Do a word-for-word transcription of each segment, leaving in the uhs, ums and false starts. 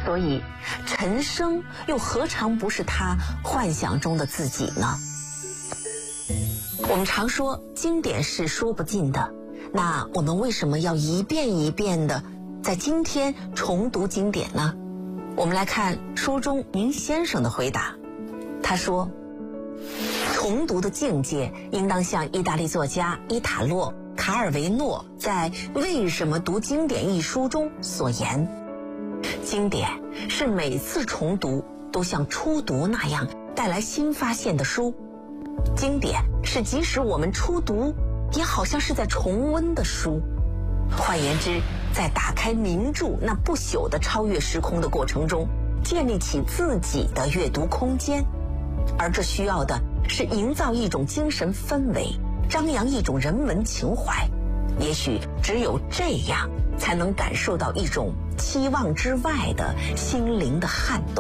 所以陈升又何尝不是他幻想中的自己呢？我们常说经典是说不尽的，那我们为什么要一遍一遍的在今天重读经典呢？我们来看书中明先生的回答。他说，重读的境界应当像意大利作家伊塔洛·卡尔维诺在《为什么读经典》一书中所言，经典是每次重读都像初读那样带来新发现的书，经典是即使我们初读也好像是在重温的书。换言之，在打开名著那不朽的超越时空的过程中，建立起自己的阅读空间，而这需要的是营造一种精神氛围，张扬一种人文情怀。也许只有这样，才能感受到一种期望之外的心灵的撼动。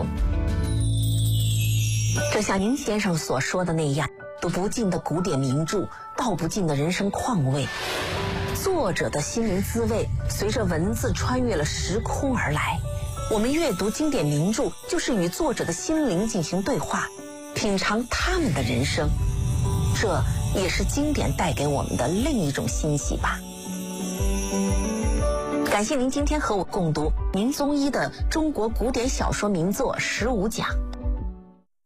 正像宁先生所说的那样，读不尽的古典名著，道不尽的人生况味，作者的心灵滋味随着文字穿越了时空而来。我们阅读经典名著，就是与作者的心灵进行对话，品尝他们的人生，这也是经典带给我们的另一种欣喜吧。感谢您今天和我共读明宗一的中国古典小说名作十五讲。